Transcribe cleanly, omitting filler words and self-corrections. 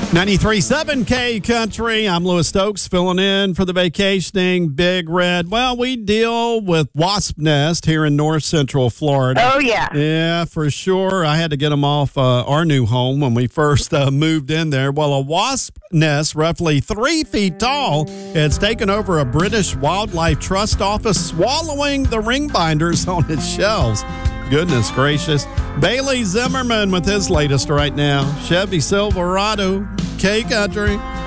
93.7 K Country. I'm Lewis Stokes filling in for the vacationing Big Red. Well, we deal with wasp nest here in north central Florida. Oh, yeah. Yeah, for sure. I had to get them off our new home when we first moved in there. Well, a wasp nest, roughly 3 feet tall, it's taken over a British Wildlife Trust office, swallowing the ring binders on its shelves. Goodness gracious. Bailey Zimmerman with his latest right now. Chevy Silverado, K Country.